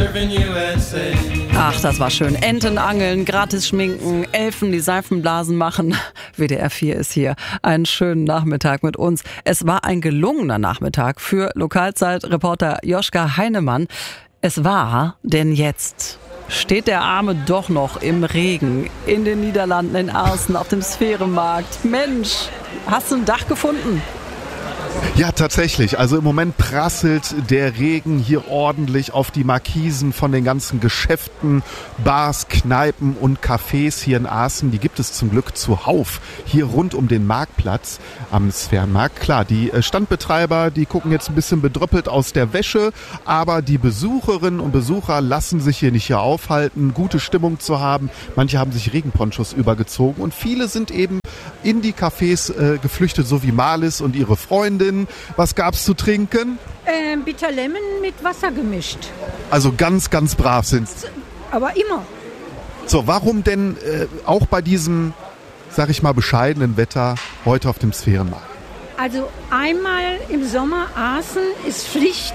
serving USA. Ach, das war schön. Enten angeln, gratis schminken, Elfen, die Seifenblasen machen. WDR 4 ist hier. Einen schönen Nachmittag mit uns. Es war ein gelungener Nachmittag für Lokalzeit-Reporter Joschka Heinemann. Es war, denn jetzt steht der Arme doch noch im Regen in den Niederlanden, in Aarsen, auf dem Sphärenmarkt. Mensch, hast du ein Dach gefunden? Ja, tatsächlich. Also im Moment prasselt der Regen hier ordentlich auf die Markisen von den ganzen Geschäften, Bars, Kneipen und Cafés hier in Aarsen. Die gibt es zum Glück zuhauf hier rund um den Marktplatz am Sphärenmarkt. Klar, die Standbetreiber, die gucken jetzt ein bisschen bedröppelt aus der Wäsche, aber die Besucherinnen und Besucher lassen sich hier nicht aufhalten, gute Stimmung zu haben. Manche haben sich Regenponchos übergezogen und viele sind eben in die Cafés geflüchtet, so wie Marlis und ihre Freundin. Was gab's zu trinken? Bitter Lemon mit Wasser gemischt. Also ganz, ganz brav sind. Aber immer. So, warum denn auch bei diesem, sag ich mal, bescheidenen Wetter heute auf dem Sphärenmarkt? Also einmal im Sommer Aarsen ist Pflicht.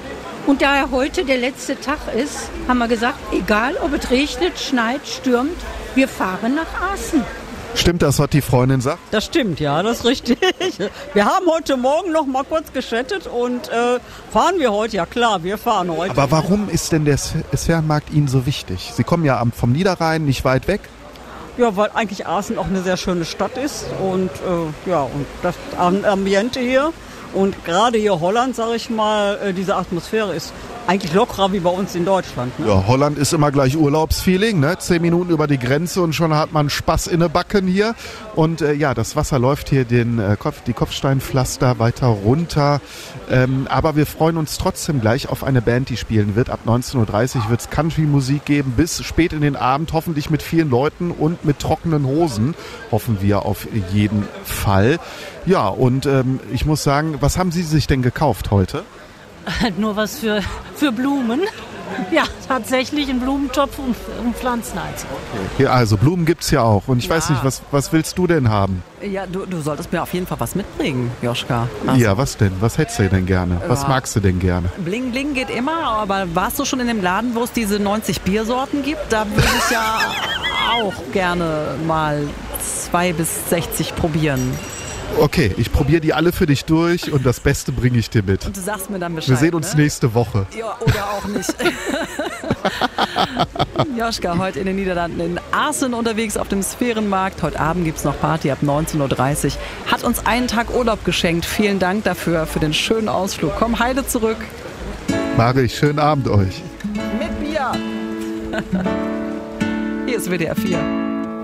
Und da heute der letzte Tag ist, haben wir gesagt, egal ob es regnet, schneit, stürmt, wir fahren nach Aarsen. Stimmt das, was die Freundin sagt? Das stimmt, ja, das ist richtig. Wir haben heute Morgen noch mal kurz geschattet und fahren wir heute? Ja klar, wir fahren heute. Aber warum ist denn der Sphärenmarkt Ihnen so wichtig? Sie kommen ja vom Niederrhein, nicht weit weg. Ja, weil eigentlich Aarsen auch eine sehr schöne Stadt ist und und das Ambiente hier und gerade hier Holland, sage ich mal, diese Atmosphäre ist eigentlich lockerer wie bei uns in Deutschland. Ne? Ja, Holland ist immer gleich Urlaubsfeeling, ne? 10 Minuten über die Grenze und schon hat man Spaß in den Backen hier. Und das Wasser läuft hier die Kopfsteinpflaster weiter runter. Aber wir freuen uns trotzdem gleich auf eine Band, die spielen wird. Ab 19.30 Uhr wird es Country-Musik geben, bis spät in den Abend, hoffentlich mit vielen Leuten und mit trockenen Hosen, hoffen wir auf jeden Fall. Ja, und ich muss sagen, was haben Sie sich denn gekauft heute? Nur was für Blumen. Ja, tatsächlich ein Blumentopf und Pflanzenheiz. Okay. Ja, also Blumen gibt's ja auch. Und ich weiß nicht, was willst du denn haben? Ja, du solltest mir auf jeden Fall was mitbringen, Joschka. Also, ja, was denn? Was hättest du denn gerne? Was magst du denn gerne? Bling Bling geht immer, aber warst du schon in dem Laden, wo es diese 90 Biersorten gibt? Da würde ich ja auch gerne mal 2 bis 60 probieren. Okay, ich probiere die alle für dich durch und das Beste bringe ich dir mit. Und du sagst mir dann Bescheid. Wir sehen uns nächste Woche. Ja, oder auch nicht. Joschka, heute in den Niederlanden in Aarsen unterwegs auf dem Sphärenmarkt. Heute Abend gibt es noch Party ab 19.30 Uhr. Hat uns einen Tag Urlaub geschenkt. Vielen Dank dafür, für den schönen Ausflug. Komm heile zurück. Mach ich. Schönen Abend euch. Mit mir. Hier ist WDR 4.